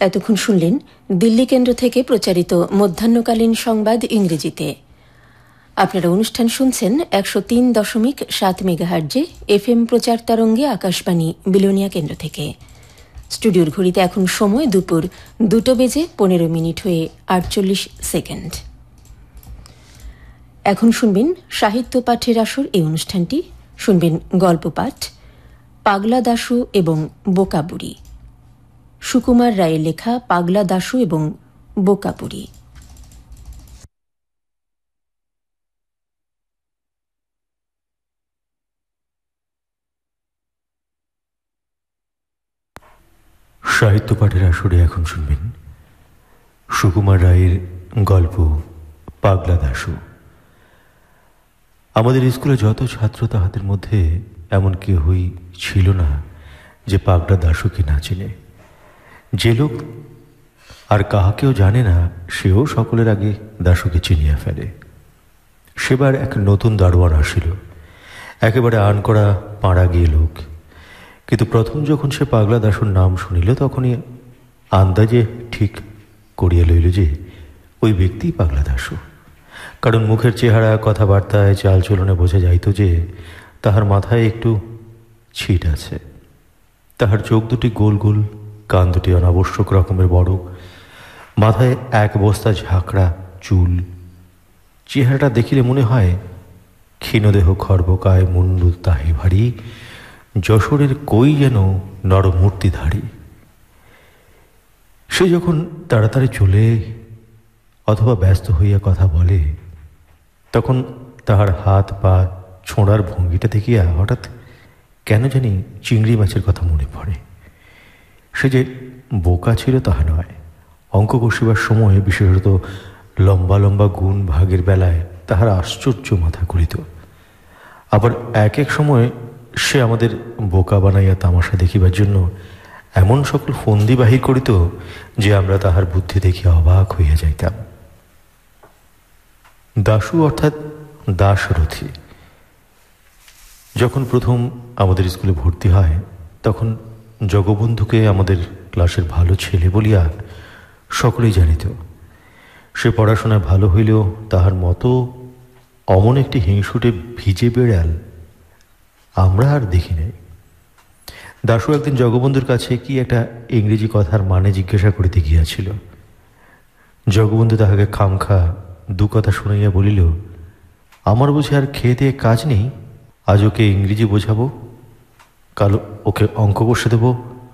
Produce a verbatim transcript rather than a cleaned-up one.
এতক্ষণ শুনলেন দিল্লি কেন্দ্র থেকে প্রচারিত মধ্যাহ্নকালীন সংবাদ ইংরেজিতে। আপনারা অনুষ্ঠান শুনছেন একশো তিন দশমিক সাত মেগাহার্জে এফ এম প্রচার তরঙ্গে আকাশবাণী বিলোনিয়া কেন্দ্র থেকে। স্টুডিওর ঘড়িতে এখন সময় দুপুর দুটো বেজে পনেরো মিনিট হয়ে আটচল্লিশ সেকেন্ড। এখন শুনবেন সাহিত্য পাঠের আসর। এই অনুষ্ঠানটি শুনবেন গল্প পাঠ পাগলা দাশু এবং বোকাবুড়ি। সুকুমার রায়ের লেখা পাগলা দাশু এবং বোকাবুড়ি। সাহিত্য পাঠের আসরে এখন শুনবেন সুকুমার রায়ের গল্প পাগলা দাশু। আমাদের স্কুলে যত ছাত্র তাহাদের মধ্যে এমন কেউই ছিল না যে পাগলা দাশুকে না চিনে। যে লোক আর কাহাকেও জানে না সেও সকলের আগে দাশুকে চিনিয়া ফেলে। সেবার এক নতুন দারোয়ান আসিল, একেবারে আন করা পাড়া গিয়ে লোক। কিন্তু প্রথম যখন সে পাগলা দাশুর নাম শুনিল তখনই আন্দাজে ঠিক করিয়া লইল যে ওই ব্যক্তিই পাগলা দাশু। কারণ মুখের চেহারা, কথাবার্তায়, চালচলনে বোঝা যাইত যে তাহার মাথায় একটু ছিট আছে। তাহার চোখ দুটি গোল গোল, কান দুটি অনাবশ্যক রকমের বড়, মাথায় এক বস্তা ঝাঁকড়া চুল। চেহারাটা দেখিলে মনে হয় ক্ষীণদেহ, খর্বকায়, মুন্ডু তাহে ভারী, যশোরের কই যেন নরমূর্তিধারী। সে যখন তাড়াতাড়ি চলে অথবা ব্যস্ত হইয়া কথা বলে তখন তাহার হাত পা ছোঁড়ার ভঙ্গিটা দেখিয়া হঠাৎ কেন জানি চিংড়ি মাছের কথা মনে পড়ে। সে যে বোকা ছিল তাহা নয়, অঙ্ক কষিবার সময় বিশেষত লম্বা লম্বা গুণ ভাগের বেলায় তাহার আশ্চর্য মাথা ঘুরিত। আবার এক এক সময় সে আমাদের বোকা বানাইয়া তামাশা দেখিবার জন্য এমন সকল ফন্দি বাহির করিত যে আমরা তাহার বুদ্ধি দেখিয়া অবাক হইয়া যাইতাম। দাশু অর্থাৎ দাশরথী যখন প্রথম আমাদের স্কুলে ভর্তি হয় তখন জগবন্ধুকে আমাদের ক্লাসের ভালো ছেলে বলিয়া সকলেই জানিত। সে পড়াশোনায় ভালো হইলেও তাহার মতো অমন একটি হিংসুটে ভিজে বেড়াল আমরা আর দেখি নাই। দাশু একদিন জগবন্ধুর কাছে কি একটা ইংরেজি কথার মানে জিজ্ঞাসা করিতে গিয়াছিল। জগবন্ধু তাহাকে খামখা দু কথা শুনাইয়া বলিল, আমার বুঝি আর খেয়ে দিয়ে কাজ নেই, আজ ওকে ইংরেজি বোঝাবো, কাল ওকে অঙ্ক কষে দেবো,